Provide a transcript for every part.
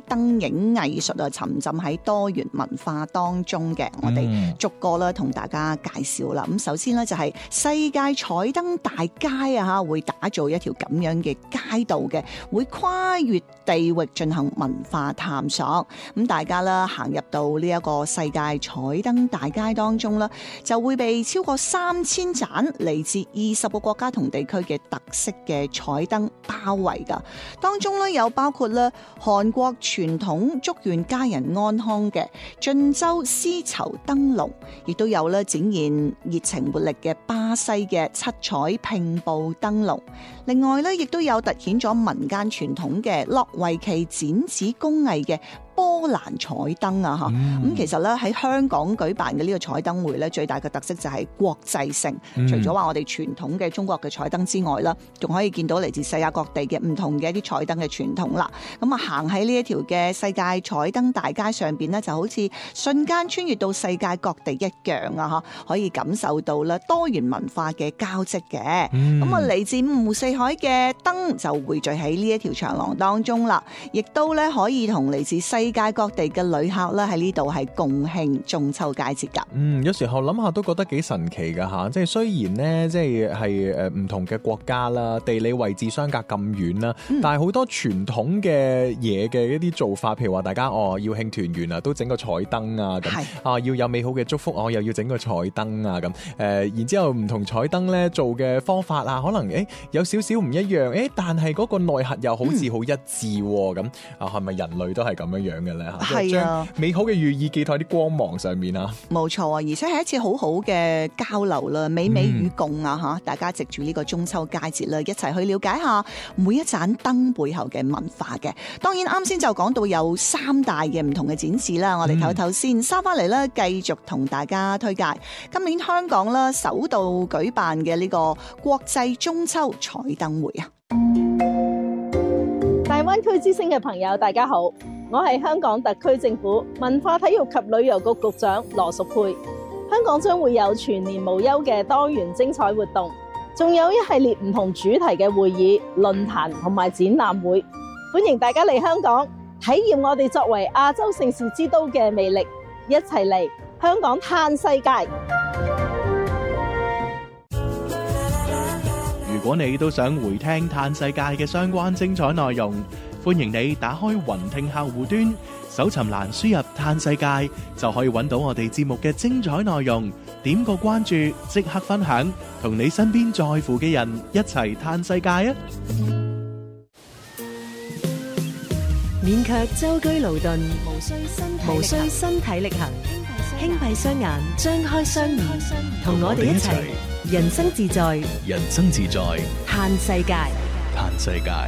燈影藝術啊，沉浸喺多元文化當中嘅。我哋逐個咧同大家介紹啦。咁首先咧就係世界彩燈大街啊，嚇會打造一條咁樣嘅街道嘅，會跨越地域進行文化探索。咁大家啦行入到呢一個世界彩燈大街當中啦，就會被超過3000盞嚟自20個國家同地區嘅特色嘅彩燈包圍㗎。當中咧有包括咧韓國傳統祝願家人安康嘅晉州絲綢燈籠，亦都有咧展現熱情活力嘅巴西嘅七彩拼布燈籠。另外咧亦都有凸顯咗民間傳統嘅諾維奇剪紙工藝嘅波蘭彩燈啊，嚇咁其實咧喺香港舉辦嘅呢個彩燈會咧，最大嘅特色就係國際性。除咗話我哋傳統嘅中國嘅彩燈之外啦，仲可以見到嚟自世界各地嘅唔同嘅一啲彩燈嘅傳統啦。咁啊行喺呢一條嘅世界彩燈大街上邊咧，就好似瞬間穿越到世界各地一樣啊，嚇可以感受到啦多元文化嘅交織嘅。咁啊嚟自五湖四海嘅燈就匯聚喺呢一條長廊當中啦，亦都咧可以同嚟自世界各地嘅旅客咧喺呢度係共慶中秋佳節噶。 有時候諗下都覺得幾神奇噶吓，即係雖然呢，即係唔同嘅國家啦，地理位置相隔咁遠啦，但係好多傳統嘅嘢嘅一啲做法，譬如話大家要慶團圓啊，都整個彩燈啊，咁要有美好嘅祝福，又要整個彩燈啊，咁然之後唔同彩燈咧做嘅方法啊，可能有少少唔一樣，但係嗰個內核又好似好一致咁係咪人類都係咁樣樣嘅咧？係啊，美好嘅寓意寄託喺啲光芒上面啊，冇錯啊，而且係一次好好嘅交流啦，美美與共啊吓，大家藉住呢個中秋佳節啦，一齊去了解下每一盞燈背後嘅文化嘅。當然啱先就講到有3大嘅唔同嘅展示啦，我哋唞唞先，收翻嚟咧繼續同大家推介今年香港啦首度舉辦嘅呢個國際中秋彩燈會啊！ 大灣區之星嘅朋友大家好，我係香港特區政府文化體育及旅遊局局長羅淑佩。香港將會有全年無休嘅多元精彩活動，仲有一系列唔同主題嘅會議、論壇同埋展覽會，歡迎大家嚟香港體驗我哋作為亞洲盛事之都嘅魅力，一齊嚟香港嘆世界。 如果你都想回聽嘆世界嘅相關精彩內容，歡迎你打開雲聽客戶端，搜尋欄輸入嘆世界，就可以揾到我哋節目嘅精彩內容。點個關注，即刻分享，同你身邊在乎嘅人一齊嘆世界啊！ 勉強舟車勞頓，無需身體力行，輕閉雙眼，張開雙耳，同我哋一齊人生自在， 人生自在， 嘆世界， 嘆世界。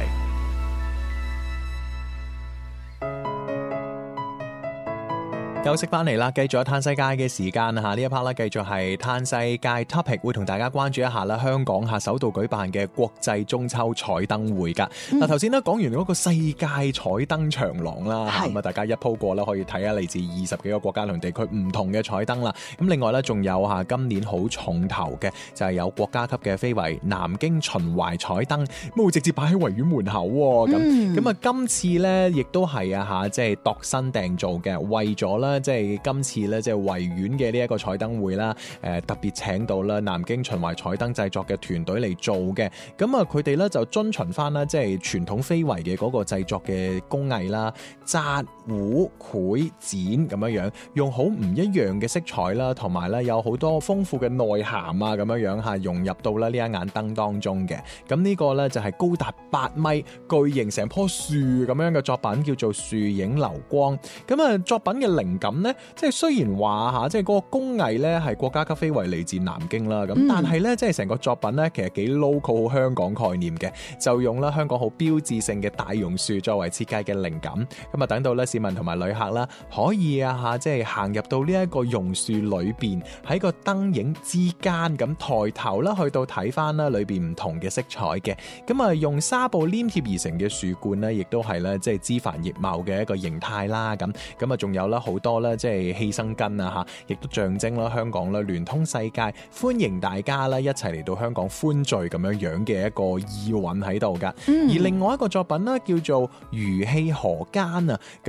休息翻嚟啦，繼續有嘆世界嘅時間啊！呢一 part 咧，繼續係嘆世界 topic， 會同大家關注一下啦。香港首度舉辦嘅國際中秋彩燈會噶。嗱，頭先咧講完嗰個世界彩燈長廊啦，咁啊，大家一鋪過啦，可以睇下嚟自20幾個國家同地區唔同嘅彩燈啦。咁另外咧，仲有今年好重頭嘅就係有國家級嘅非遺南京秦淮彩燈，咁會直接擺喺維園門口咁啊，今次咧亦都係即係度身訂造嘅，為咗咧。即係今次咧，即係維園嘅呢一個彩燈會啦，特別請到啦南京秦淮彩燈製作嘅團隊嚟做嘅。咁啊，佢哋咧就遵循翻啦，即係傳統非遺嘅嗰個製作嘅工藝啦，紮、糊、繪、剪咁樣樣，用好唔一樣嘅色彩啦，同埋咧有好多豐富嘅內涵啊，咁樣樣融入到咧呢一眼燈當中嘅。咁呢個咧就係高達8米巨型成棵樹咁樣嘅作品，叫做樹影流光。咁啊，作品嘅靈感咧，即係雖然話即係嗰個工藝咧係國家級非遺嚟自南京啦，咁但係咧即係成個作品咧其實幾 local 好香港概念嘅，就用啦香港好標誌性嘅大榕樹作為設計嘅靈感。咁啊，等到咧市民同埋旅客啦，可以即係行入到呢一個榕樹裏邊，喺個燈影之間咁抬頭啦，去到睇翻啦裏邊唔同嘅色彩嘅。咁啊，用紗布黏貼而成嘅樹冠咧，亦都係咧即係枝繁葉茂嘅一個形態啦。咁啊，仲有啦好多咧即係氣生根啊亦都象徵啦香港啦聯通世界，歡迎大家啦一齊嚟到香港歡聚咁樣樣嘅一個意蘊喺度噶。而另外一個作品呢，叫做魚戲河間啊，咁